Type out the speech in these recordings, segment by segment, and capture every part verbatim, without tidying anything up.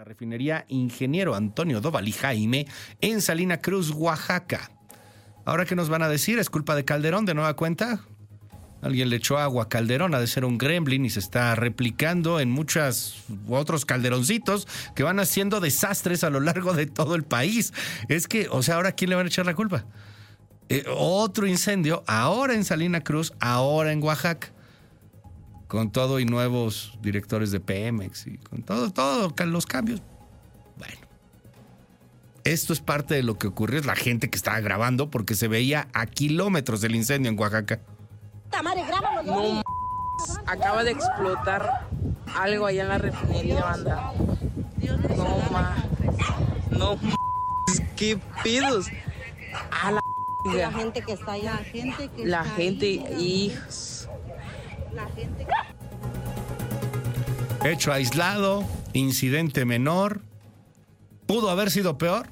refinería Ingeniero Antonio Doval y Jaime en Salina Cruz, Oaxaca. ¿Ahora qué nos van a decir? ¿Es culpa de Calderón de nueva cuenta? Alguien le echó agua a Calderón, ha de ser un gremlin y se está replicando en muchos otros calderoncitos que van haciendo desastres a lo largo de todo el país. Es que, o sea, ¿ahora quién le van a echar la culpa? Eh, otro incendio, ahora en Salina Cruz, ahora en Oaxaca, con todo y nuevos directores de Pemex y con todo, todo, los cambios. Bueno, esto es parte de lo que ocurrió, es la gente que estaba grabando porque se veía a kilómetros del incendio en Oaxaca. No, acaba de explotar algo allá en la refinería, banda. No, ma. No, qué pedos. A la, la gente que está allá. La gente que La está gente, ahí. hijos. La gente. Hecho aislado, incidente menor. ¿Pudo haber sido peor?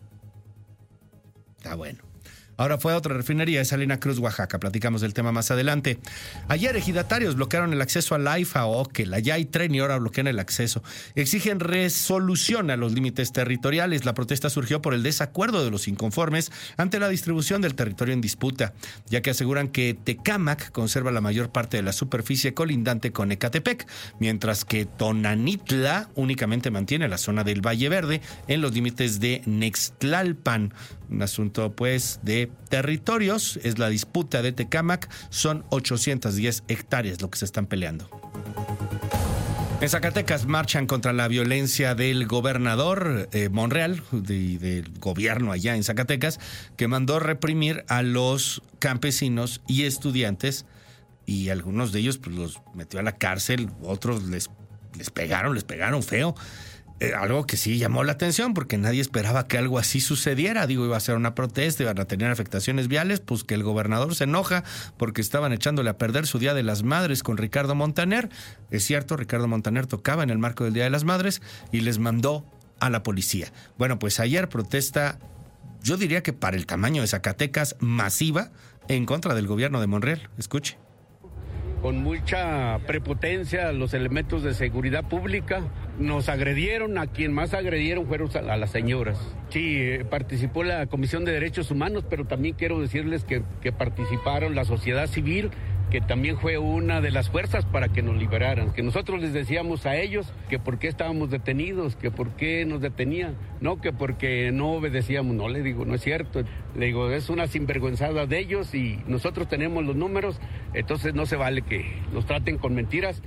Está bueno. Ahora fue a otra refinería de Salina Cruz, Oaxaca. Platicamos del tema más adelante. Ayer ejidatarios bloquearon el acceso a la AIFA o que la ya hay tren y ahora bloquean el acceso. Exigen resolución a los límites territoriales. La protesta surgió por el desacuerdo de los inconformes ante la distribución del territorio en disputa, ya que aseguran que Tecámac conserva la mayor parte de la superficie colindante con Ecatepec, mientras que Tonanitla únicamente mantiene la zona del Valle Verde en los límites de Nextlalpan. Un asunto, pues, de territorios. Es la disputa de Tecámac. Son ochocientas diez hectáreas lo que se están peleando. En Zacatecas marchan contra la violencia del gobernador eh, Monreal, de, del gobierno allá en Zacatecas, que mandó reprimir a los campesinos y estudiantes, y algunos de ellos pues, los metió a la cárcel, otros les, les pegaron, les pegaron feo. Eh, algo que sí llamó la atención porque nadie esperaba que algo así sucediera. Digo, iba a ser una protesta, iban a tener afectaciones viales, pues que el gobernador se enoja porque estaban echándole a perder su Día de las Madres con Ricardo Montaner. Es cierto, Ricardo Montaner tocaba en el marco del Día de las Madres y les mandó a la policía. Bueno, pues ayer protesta, yo diría que para el tamaño de Zacatecas, masiva en contra del gobierno de Monreal. Escuche. Con mucha prepotencia los elementos de seguridad pública nos agredieron, a quien más agredieron fueron a las señoras. Sí, participó la Comisión de Derechos Humanos, pero también quiero decirles que, que participaron la sociedad civil, que también fue una de las fuerzas para que nos liberaran, que nosotros les decíamos a ellos que por qué estábamos detenidos, que por qué nos detenían, no que porque no obedecíamos. No, le digo, no es cierto, le digo, es una sinvergüenzada de ellos y nosotros tenemos los números, entonces no se vale que nos traten con mentiras.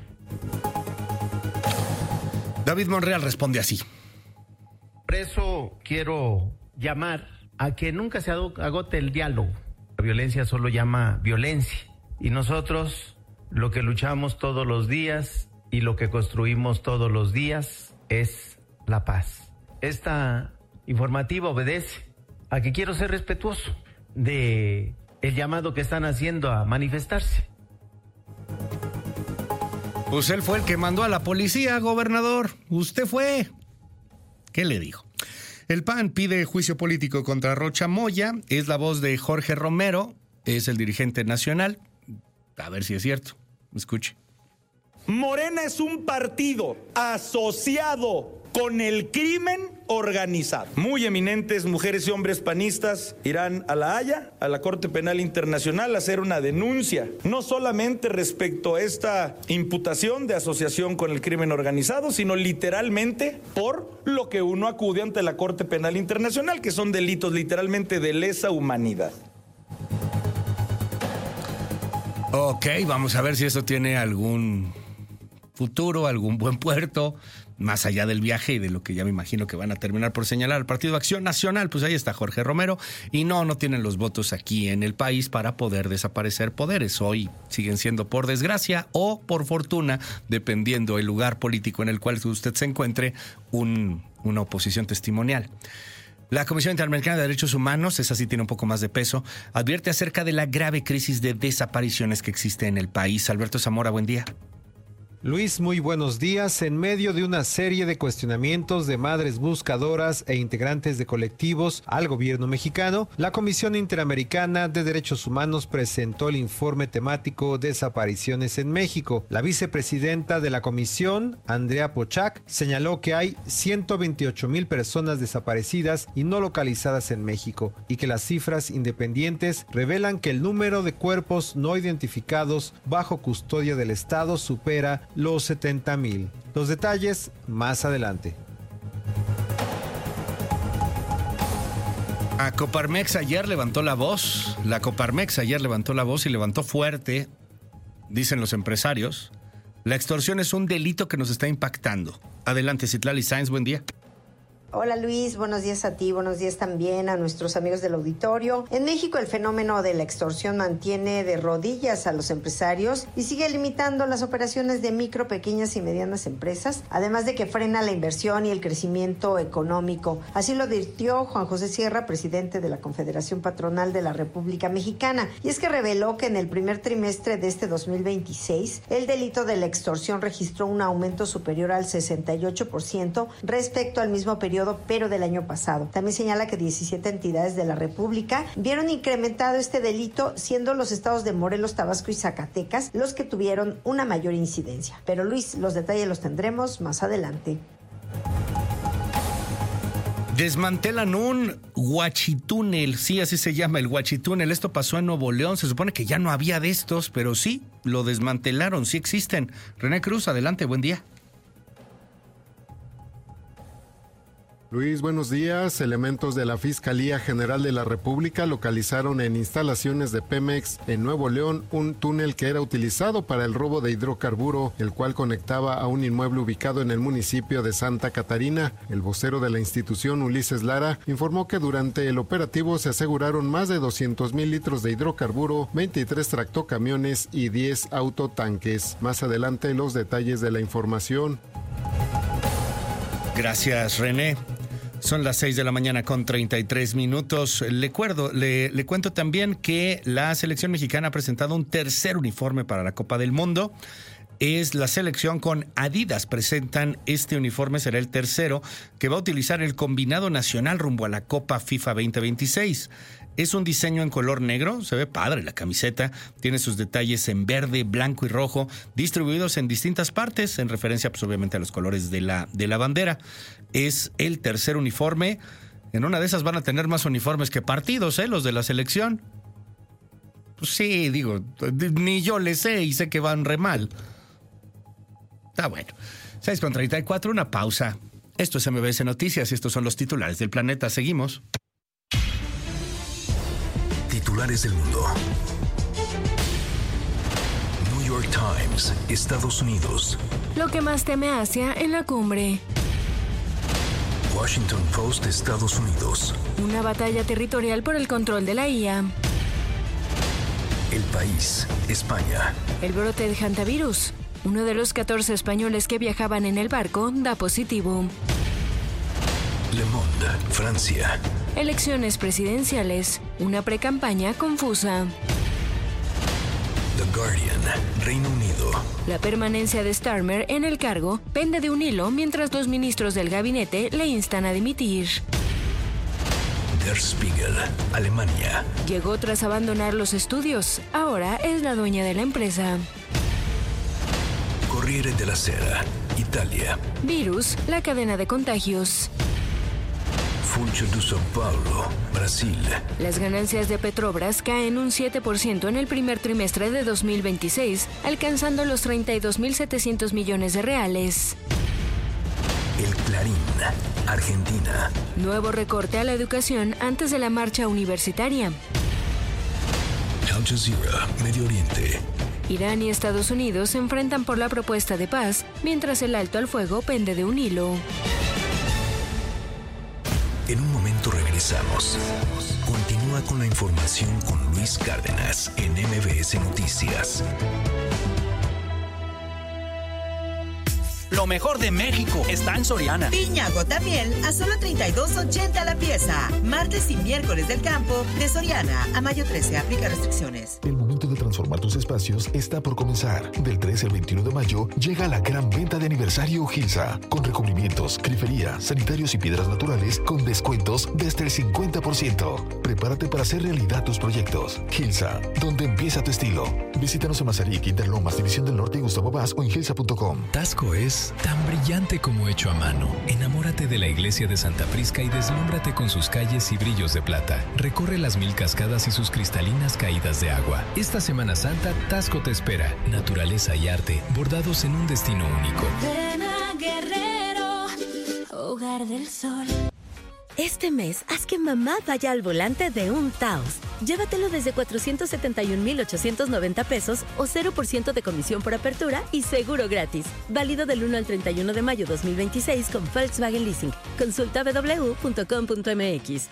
David Monreal responde así. Por eso quiero llamar a que nunca se agote el diálogo. La violencia solo llama violencia. Y nosotros lo que luchamos todos los días y lo que construimos todos los días es la paz. Esta informativa obedece a que quiero ser respetuoso de el llamado que están haciendo a manifestarse. Pues él fue el que mandó a la policía, gobernador. Usted fue. ¿Qué le dijo? El P A N pide juicio político contra Rocha Moya. Es la voz de Jorge Romero. Es el dirigente nacional. A ver si es cierto. Escuche. Morena es un partido asociado con el crimen organizado. Muy eminentes mujeres y hombres panistas irán a La Haya, a la Corte Penal Internacional, a hacer una denuncia, no solamente respecto a esta imputación de asociación con el crimen organizado, sino literalmente por lo que uno acude ante la Corte Penal Internacional, que son delitos literalmente de lesa humanidad. Ok, vamos a ver si eso tiene algún futuro, algún buen puerto, más allá del viaje y de lo que ya me imagino que van a terminar por señalar al Partido Acción Nacional. Pues ahí está Jorge Romero y no, no tienen los votos aquí en el país para poder desaparecer poderes. Hoy siguen siendo por desgracia o por fortuna, dependiendo el lugar político en el cual usted se encuentre, un, una oposición testimonial. La Comisión Interamericana de Derechos Humanos, esa sí tiene un poco más de peso, advierte acerca de la grave crisis de desapariciones que existe en el país. Alberto Zamora, buen día. Luis, muy buenos días. En medio de una serie de cuestionamientos de madres buscadoras e integrantes de colectivos al gobierno mexicano, la Comisión Interamericana de Derechos Humanos presentó el informe temático Desapariciones en México. La vicepresidenta de la comisión, Andrea Pochac, señaló que hay ciento veintiocho mil personas desaparecidas y no localizadas en México y que las cifras independientes revelan que el número de cuerpos no identificados bajo custodia del Estado supera los setenta mil. Los detalles más adelante. A Coparmex ayer levantó la voz. La Coparmex ayer levantó la voz y levantó fuerte, dicen los empresarios. La extorsión es un delito que nos está impactando. Adelante, Citlali Sáenz, buen día. Hola Luis, buenos días a ti, buenos días también a nuestros amigos del auditorio. En México el fenómeno de la extorsión mantiene de rodillas a los empresarios y sigue limitando las operaciones de micro, pequeñas y medianas empresas, además de que frena la inversión y el crecimiento económico. Así lo advirtió Juan José Sierra, presidente de la Confederación Patronal de la República Mexicana, y es que reveló que en el primer trimestre de este dos mil veintiséis el delito de la extorsión registró un aumento superior al sesenta y ocho por ciento respecto al mismo periodo pero del año pasado. También señala que diecisiete entidades de la República vieron incrementado este delito, siendo los estados de Morelos, Tabasco y Zacatecas los que tuvieron una mayor incidencia. Pero Luis, los detalles los tendremos más adelante. Desmantelan un huachitúnel, sí, así se llama, el huachitúnel. Esto pasó en Nuevo León, se supone que ya no había de estos, pero sí, lo desmantelaron, sí existen. René Cruz, adelante, buen día. Luis, buenos días. Elementos de la Fiscalía General de la República localizaron en instalaciones de Pemex en Nuevo León un túnel que era utilizado para el robo de hidrocarburo, el cual conectaba a un inmueble ubicado en el municipio de Santa Catarina. El vocero de la institución, Ulises Lara, informó que durante el operativo se aseguraron más de doscientos mil litros de hidrocarburo, veintitrés tractocamiones y diez autotanques. Más adelante los detalles de la información. Gracias, René. Son las seis de la mañana con treinta y tres minutos. Le, cuerdo, le, le cuento también que la selección mexicana ha presentado un tercer uniforme para la Copa del Mundo. Es la selección con Adidas. Presentan este uniforme, será el tercero, que va a utilizar el combinado nacional rumbo a la Copa FIFA veinte veintiséis. Es un diseño en color negro, se ve padre la camiseta, tiene sus detalles en verde, blanco y rojo, distribuidos en distintas partes, en referencia pues, obviamente a los colores de la, de la bandera. Es el tercer uniforme. En una de esas van a tener más uniformes que partidos, ¿eh? Los de la selección. Pues sí, digo, ni yo le sé y sé que van re mal. Está bueno. seis con treinta y cuatro, una pausa. Esto es M B S Noticias y estos son los titulares del planeta. Seguimos. Titulares del mundo. New York Times, Estados Unidos. Lo que más teme Asia en la cumbre. Washington Post, Estados Unidos. Una batalla territorial por el control de la I A. El País, España. El brote de hantavirus. Uno de los catorce españoles que viajaban en el barco da positivo. Le Monde, Francia. Elecciones presidenciales. Una precampaña confusa. The Guardian, Reino Unido. La permanencia de Starmer en el cargo pende de un hilo mientras los ministros del gabinete le instan a dimitir. Der Spiegel, Alemania. Llegó tras abandonar los estudios. Ahora es la dueña de la empresa. Corriere della Sera, Italia. Virus, la cadena de contagios. Funcho de São Paulo, Brasil. Las ganancias de Petrobras caen un siete por ciento en el primer trimestre de dos mil veintiséis, alcanzando los treinta y dos mil setecientos millones de reales. El Clarín, Argentina. Nuevo recorte a la educación antes de la marcha universitaria. Al Jazeera, Medio Oriente. Irán y Estados Unidos se enfrentan por la propuesta de paz, mientras el alto al fuego pende de un hilo. En un momento regresamos. Continúa con la información con Luis Cárdenas en M B S Noticias. Lo mejor de México está en Soriana. Piña gota miel a solo treinta y dos ochenta la pieza. Martes y miércoles del campo de Soriana a mayo trece. Aplica restricciones. El momento de transformar tus espacios está por comenzar. Del trece al veintiuno de mayo llega la gran venta de aniversario Gilsa, con recubrimientos, grifería, sanitarios y piedras naturales con descuentos desde el cincuenta por ciento. Prepárate para hacer realidad tus proyectos. Gilsa, donde empieza tu estilo. Visítanos en Mazarik, Interlomas, División del Norte y Gustavo Vaz o en gilsa punto com. Tasco es tan brillante como hecho a mano. Enamórate de la iglesia de Santa Prisca y deslúmbrate con sus calles y brillos de plata. Recorre las mil cascadas y sus cristalinas caídas de agua. Esta Semana Santa, Tasco te espera. Naturaleza y arte, bordados en un destino único. Ven a Guerrero, hogar del sol. Este mes, haz que mamá vaya al volante de un Taos. Llévatelo desde cuatrocientos setenta y un mil ochocientos noventa pesos o cero por ciento de comisión por apertura y seguro gratis. Válido del uno al treinta y uno de mayo dos mil veintiséis con Volkswagen Leasing. Consulta w w w punto com punto m x.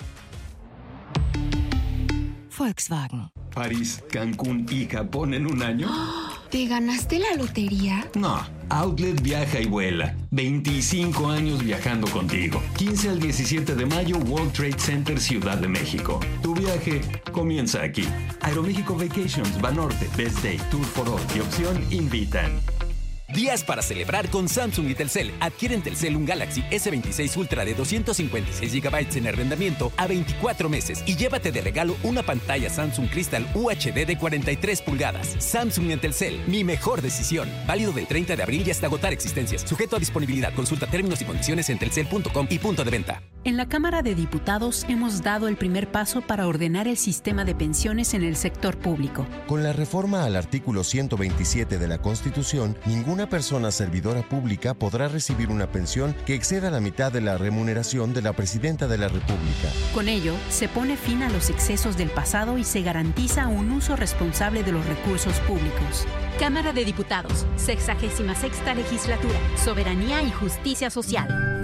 Volkswagen. París, Cancún y Japón en un año. ¿Te ganaste la lotería? No, Outlet viaja y vuela. veinticinco años viajando contigo. quince al diecisiete de mayo, World Trade Center, Ciudad de México. Tu viaje comienza aquí. Aeroméxico Vacations, Banorte, Best Day, Tour for All y Opción invitan. Días para celebrar con Samsung y Telcel. Adquiere en Telcel un Galaxy ese veintiséis Ultra de doscientos cincuenta y seis gigabytes en arrendamiento a veinticuatro meses y llévate de regalo una pantalla Samsung Crystal U H D de cuarenta y tres pulgadas. Samsung en Telcel, mi mejor decisión. Válido del treinta de abril y hasta agotar existencias. Sujeto a disponibilidad. Consulta términos y condiciones en telcel punto com y punto de venta. En la Cámara de Diputados hemos dado el primer paso para ordenar el sistema de pensiones en el sector público. Con la reforma al artículo ciento veintisiete de la Constitución, ninguna persona servidora pública podrá recibir una pensión que exceda la mitad de la remuneración de la Presidenta de la República. Con ello, se pone fin a los excesos del pasado y se garantiza un uso responsable de los recursos públicos. Cámara de Diputados, sexagésima sexta legislatura, Soberanía y Justicia Social.